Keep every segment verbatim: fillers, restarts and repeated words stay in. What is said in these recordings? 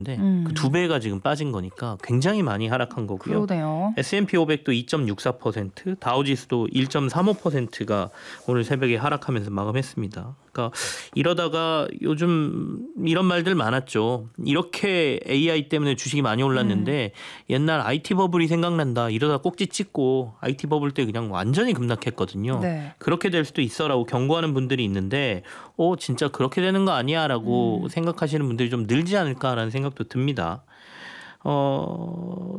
음. 그 두 배가 지금 빠진 거니까 굉장히 많이 하락한 거고요. 그러네요. 에스 앤 피 오백도 이 점 육사 퍼센트, 다우지수도 일 점 삼오 퍼센트가 오늘 새벽에 하락하면서 마감했습니다. 그러니까 이러다가 요즘 이런 말들 많았죠. 이렇게 에이아이 때문에 주식이 많이 올랐는데 음. 옛날 아이티 버블이 생각난다. 이러다 꼭지 찍고 아이티 버블 때 그냥 완전히 급락했거든요. 네. 그렇게 될 수도 있어라고 경고하는 분들이 있는데 어 진짜 그렇게 되는 거 아니야라고 음. 생각하시는 분들이 좀 늘지 않을까라는 생각도 듭니다. 어,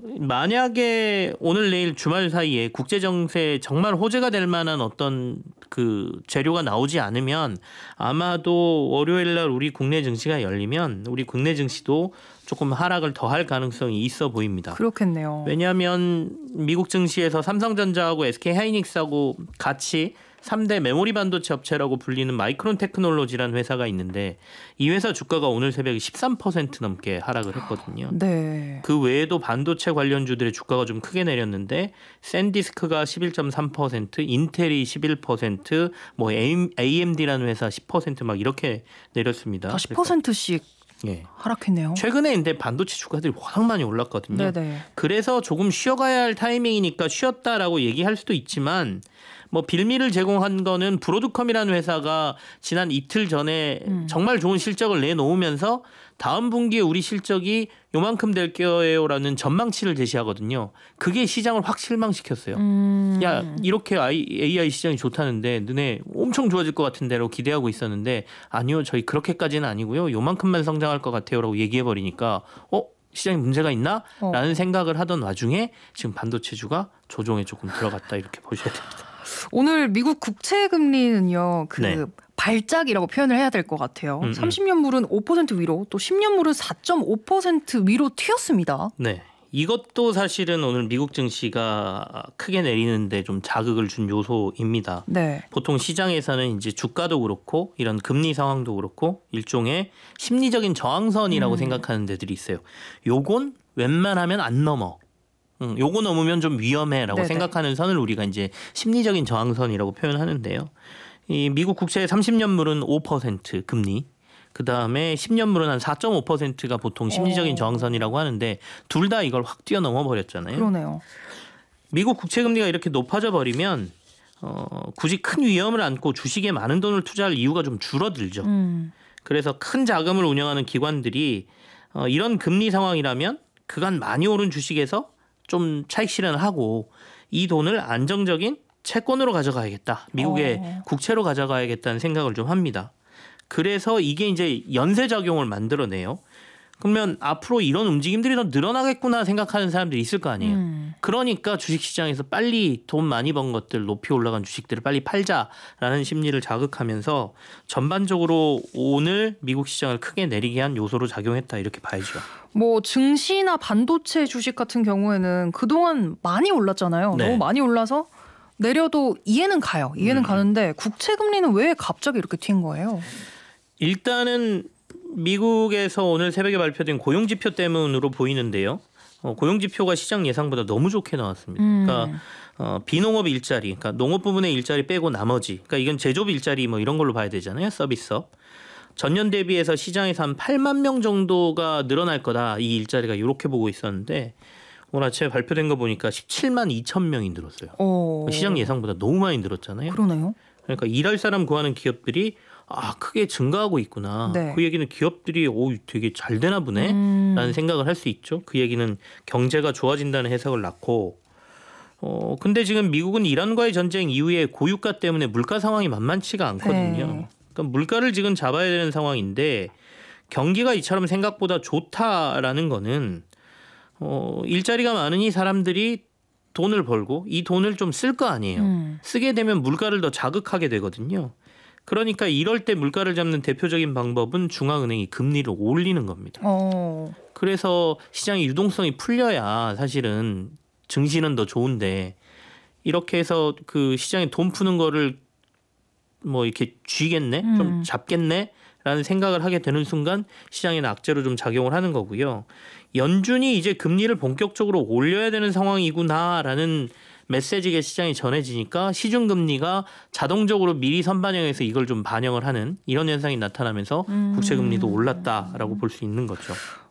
만약에 오늘 내일 주말 사이에 국제정세에 정말 호재가 될 만한 어떤 그 재료가 나오지 않으면 아마도 월요일 날 우리 국내 증시가 열리면 우리 국내 증시도 조금 하락을 더 할 가능성이 있어 보입니다. 그렇겠네요. 왜냐하면 미국 증시에서 삼성전자하고 에스케이 하이닉스하고 같이 삼 대 메모리 반도체 업체라고 불리는 마이크론 테크놀로지라는 회사가 있는데 이 회사 주가가 오늘 새벽에 십삼 퍼센트 넘게 하락을 했거든요. 네. 그 외에도 반도체 관련주들의 주가가 좀 크게 내렸는데 샌디스크가 십일 점 삼 퍼센트, 인텔이 십일 퍼센트, 뭐 에이엠디라는 회사 십 퍼센트 막 이렇게 내렸습니다. 다 십 퍼센트씩 예. 하락했네요. 최근에 근데 반도체 주가들이 워낙 많이 올랐거든요. 네네. 그래서 조금 쉬어가야 할 타이밍이니까 쉬었다라고 얘기할 수도 있지만 뭐 빌미를 제공한 거는 브로드컴이라는 회사가 지난 이틀 전에 음. 정말 좋은 실적을 내놓으면서 다음 분기에 우리 실적이 요만큼 될 거예요라는 전망치를 제시하거든요. 그게 시장을 확 실망시켰어요. 음. 야 이렇게 에이아이 시장이 좋다는데 너네 엄청 좋아질 것 같은데라고 기대하고 있었는데 아니요 저희 그렇게까지는 아니고요. 요만큼만 성장할 것 같아요라고 얘기해버리니까 어? 시장에 문제가 있나? 어. 라는 생각을 하던 와중에 지금 반도체주가 조정에 조금 들어갔다 이렇게 보셔야 됩니다. 오늘 미국 국채 금리는요. 그 네. 발작이라고 표현을 해야 될 것 같아요. 음, 음. 삼십 년물은 오 퍼센트 위로 또 십 년물은 사 점 오 퍼센트 위로 튀었습니다. 네. 이것도 사실은 오늘 미국 증시가 크게 내리는데 좀 자극을 준 요소입니다. 네. 보통 시장에서는 이제 주가도 그렇고 이런 금리 상황도 그렇고 일종의 심리적인 저항선이라고 음. 생각하는 데들이 있어요. 요건 웬만하면 안 넘어. 음, 요거 넘으면 좀 위험해라고 네네. 생각하는 선을 우리가 이제 심리적인 저항선이라고 표현하는데요. 이 미국 국채 삼십 년물은 오 퍼센트 금리. 그 다음에 십 년물은 한 사 점 오 퍼센트가 보통 심리적인 오. 저항선이라고 하는데 둘 다 이걸 확 뛰어넘어 버렸잖아요. 그러네요. 미국 국채 금리가 이렇게 높아져 버리면 어, 굳이 큰 위험을 안고 주식에 많은 돈을 투자할 이유가 좀 줄어들죠. 음. 그래서 큰 자금을 운영하는 기관들이 어, 이런 금리 상황이라면 그간 많이 오른 주식에서 좀 차익 실현을 하고 이 돈을 안정적인 채권으로 가져가야겠다. 미국의 어. 국채로 가져가야겠다는 생각을 좀 합니다. 그래서 이게 이제 연쇄작용을 만들어내요. 그러면 앞으로 이런 움직임들이 더 늘어나겠구나 생각하는 사람들이 있을 거 아니에요. 음. 그러니까 주식시장에서 빨리 돈 많이 번 것들, 높이 올라간 주식들을 빨리 팔자라는 심리를 자극하면서 전반적으로 오늘 미국 시장을 크게 내리게 한 요소로 작용했다 이렇게 봐야죠. 뭐 증시나 반도체 주식 같은 경우에는 그동안 많이 올랐잖아요. 네. 너무 많이 올라서 내려도 이해는 가요. 이해는 음. 가는데 국채 금리는 왜 갑자기 이렇게 튄 거예요? 일단은 미국에서 오늘 새벽에 발표된 고용지표 때문으로 보이는데요. 어, 고용지표가 시장 예상보다 너무 좋게 나왔습니다. 음. 그러니까 어, 비농업 일자리, 그러니까 농업 부분의 일자리 빼고 나머지, 그러니까 이건 제조업 일자리 뭐 이런 걸로 봐야 되잖아요. 서비스업. 전년 대비해서 시장에서 한 팔만 명 정도가 늘어날 거다. 이 일자리가 이렇게 보고 있었는데 오늘 아침에 발표된 거 보니까 십칠만 이천 명이 늘었어요. 오. 시장 예상보다 너무 많이 늘었잖아요. 그러네요. 그러니까 일할 사람 구하는 기업들이 아 크게 증가하고 있구나. 네. 그 얘기는 기업들이 오 되게 잘 되나 보네 음. 라는 생각을 할 수 있죠. 그 얘기는 경제가 좋아진다는 해석을 낳고 어 근데 지금 미국은 이란과의 전쟁 이후에 고유가 때문에 물가 상황이 만만치가 않거든요. 네. 그러니까 물가를 지금 잡아야 되는 상황인데 경기가 이처럼 생각보다 좋다라는 거는 어 일자리가 많으니 사람들이 돈을 벌고 이 돈을 좀 쓸 거 아니에요. 음. 쓰게 되면 물가를 더 자극하게 되거든요. 그러니까 이럴 때 물가를 잡는 대표적인 방법은 중앙은행이 금리를 올리는 겁니다. 어. 그래서 시장의 유동성이 풀려야 사실은 증시는 더 좋은데 이렇게 해서 그 시장에 돈 푸는 거를 뭐 이렇게 쥐겠네? 음. 좀 잡겠네? 라는 생각을 하게 되는 순간 시장에는 악재로 좀 작용을 하는 거고요. 연준이 이제 금리를 본격적으로 올려야 되는 상황이구나라는 메시지가 시장에 전해지니까 시중금리가 자동적으로 미리 선반영해서 이걸 좀 반영을 하는 이런 현상이 나타나면서 음. 국채금리도 올랐다라고 볼 수 있는 거죠.